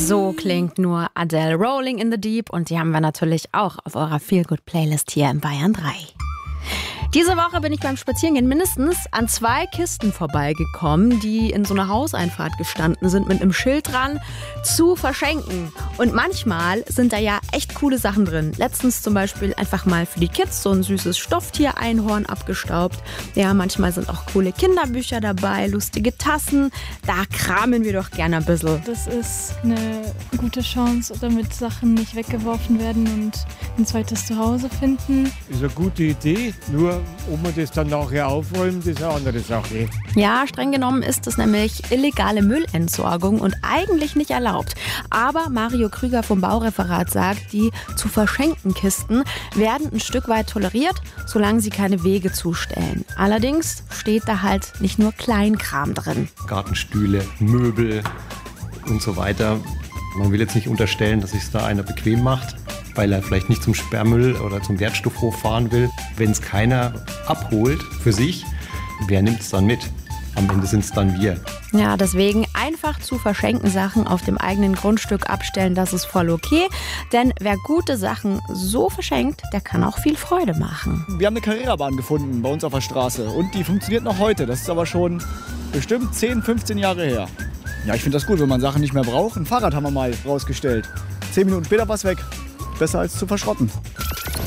So klingt nur Adele, Rolling in the Deep, und die haben wir natürlich auch auf eurer Feel-Good-Playlist hier in Bayern 3. Diese Woche bin ich beim Spazierengehen mindestens an 2 Kisten vorbeigekommen, die in so einer Hauseinfahrt gestanden sind mit einem Schild dran, zu verschenken. Und manchmal sind da ja echt coole Sachen drin. Letztens zum Beispiel einfach mal für die Kids so ein süßes Stofftier-Einhorn abgestaubt. Ja, manchmal sind auch coole Kinderbücher dabei, lustige Tassen. Da kramen wir doch gerne ein bisschen. Das ist eine gute Chance, damit Sachen nicht weggeworfen werden und ein zweites Zuhause finden. Ist eine gute Idee, nur ob man das dann nachher aufräumt, ist eine andere Sache. Ja, streng genommen ist es nämlich illegale Müllentsorgung und eigentlich nicht erlaubt. Aber Mario Krüger vom Baureferat sagt, die zu verschenken Kisten werden ein Stück weit toleriert, solange sie keine Wege zustellen. Allerdings steht da halt nicht nur Kleinkram drin. Gartenstühle, Möbel und so weiter. Man will jetzt nicht unterstellen, dass sich da einer bequem macht, weil er vielleicht nicht zum Sperrmüll oder zum Wertstoffhof fahren will. Wenn es keiner abholt für sich, wer nimmt es dann mit? Am Ende sind es dann wir. Ja, deswegen einfach zu verschenken Sachen auf dem eigenen Grundstück abstellen, das ist voll okay. Denn wer gute Sachen so verschenkt, der kann auch viel Freude machen. Wir haben eine Carrera-Bahn gefunden bei uns auf der Straße und die funktioniert noch heute. Das ist aber schon bestimmt 10, 15 Jahre her. Ja, ich finde das gut, wenn man Sachen nicht mehr braucht. Ein Fahrrad haben wir mal rausgestellt. 10 Minuten später war es weg. Besser als zu verschrotten.